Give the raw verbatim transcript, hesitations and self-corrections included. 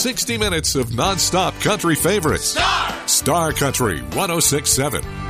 sixty minutes of nonstop country favorites. Star! Star Country one oh six point seven.